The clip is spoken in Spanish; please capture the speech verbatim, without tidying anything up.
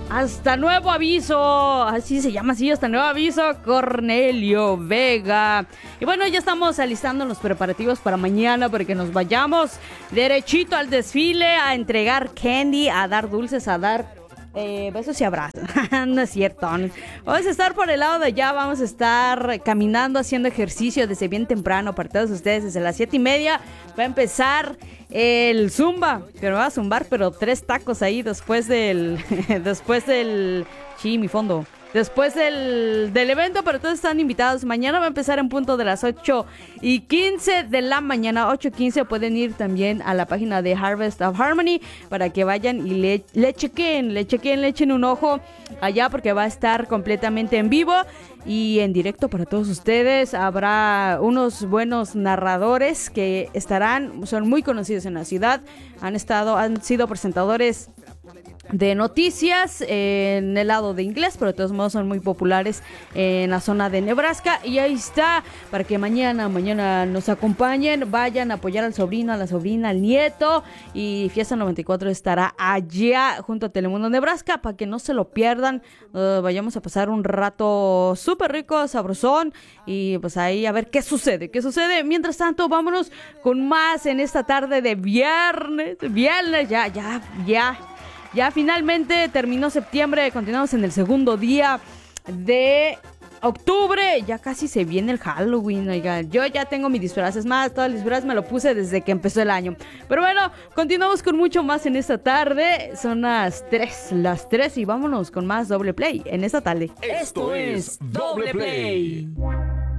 Hasta nuevo aviso, así se llama, así, hasta nuevo aviso, Cornelio Vega. Y bueno, ya estamos alistando los preparativos para mañana, para que nos vayamos derechito al desfile, a entregar candy, a dar dulces, a dar eh, besos y abrazos. No es cierto. Vamos a estar por el lado de allá, vamos a estar caminando, haciendo ejercicio desde bien temprano para todos ustedes. Desde las siete y media va a empezar el zumba, que me va a zumbar, pero tres tacos ahí después del, después del, sí, mi fondo, después del, del evento, pero todos están invitados. Mañana va a empezar en punto de las ocho y quince de la mañana, ocho y quince. Pueden ir también a la página de Harvest of Harmony para que vayan y le, le chequen, le chequen, le echen un ojo allá, porque va a estar completamente en vivo y en directo para todos ustedes. Habrá unos buenos narradores que estarán, son muy conocidos en la ciudad, han estado, han sido presentadores de noticias en el lado de inglés, pero de todos modos son muy populares en la zona de Nebraska. Y ahí está, para que mañana, mañana nos acompañen, vayan a apoyar al sobrino, a la sobrina, al nieto. Y Fiesta noventa y cuatro estará allá junto a Telemundo Nebraska, para que no se lo pierdan. Uh, vayamos a pasar un rato súper rico, sabrosón, y pues ahí a ver qué sucede, qué sucede. Mientras tanto, vámonos con más en esta tarde de viernes, viernes, ya, ya, ya. Ya finalmente terminó septiembre, continuamos en el segundo día de octubre, ya casi se viene el Halloween, oigan, yo ya tengo mi disfraz, es más, todo el disfraz me lo puse desde que empezó el año. Pero bueno, continuamos con mucho más en esta tarde, son las tres, las tres y vámonos con más Doble Play en esta tarde. Esto es Doble Play.